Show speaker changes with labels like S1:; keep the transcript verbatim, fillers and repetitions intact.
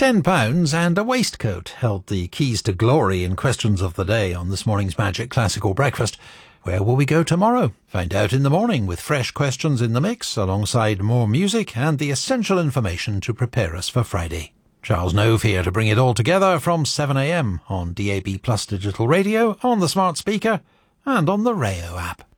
S1: Ten pounds and a waistcoat held the keys to glory in Questions of the Day on this morning's Magic Classical Breakfast. Where will we go tomorrow? Find out in the morning with fresh questions in the mix, alongside more music and the essential information to prepare us for Friday. Charles Nove here to bring it all together from seven a m on D A B Plus Digital Radio, on the smart speaker and on the Rayo app.